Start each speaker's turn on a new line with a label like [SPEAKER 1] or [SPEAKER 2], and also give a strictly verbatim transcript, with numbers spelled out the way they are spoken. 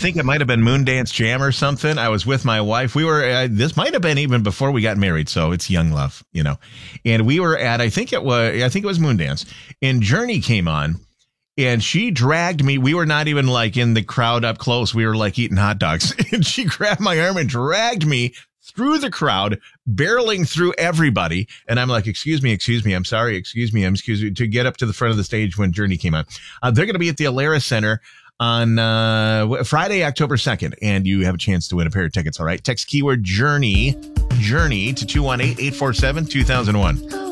[SPEAKER 1] think it might have been Moondance Jam or something. I was with my wife. We were, uh, this might have been even before we got married. So it's young love, you know, and we were at, I think it was, I think it was Moondance, and Journey came on. And she dragged me. We were not even like in the crowd up close. We were like eating hot dogs. And she grabbed my arm and dragged me through the crowd, barreling through everybody. And I'm like, excuse me, excuse me. I'm sorry. Excuse me. I'm excuse me to get up to the front of the stage when Journey came on. Uh, they're going to be at the Alara Center on uh, Friday, October second. And you have a chance to win a pair of tickets. All right. Text keyword Journey, Journey to two one eight, eight four seven, two thousand one.